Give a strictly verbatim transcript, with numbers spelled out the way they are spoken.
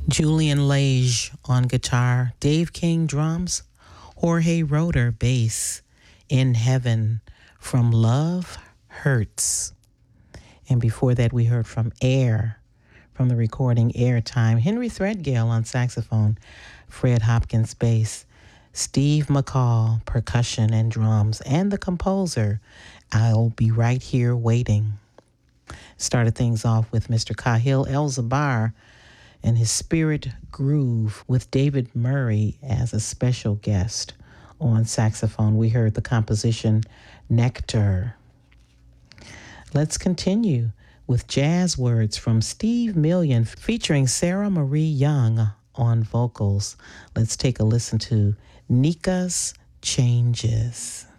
Julian Lage on guitar, Dave King drums, Jorge Roeder bass, In Heaven from Love Hurts. And before that, we heard from Air, from the recording Airtime, Henry Threadgill on saxophone, Fred Hopkins bass, Steve McCall percussion and drums, and the composer, I'll Be Right Here Waiting. Started things off with Mister Kahil El-Zabar and his Spirit Groove with David Murray as a special guest on saxophone. We heard the composition Nectar. Let's continue with jazz words from Steve Million featuring Sarah Marie Young on vocals. Let's take a listen to Nika's Changes.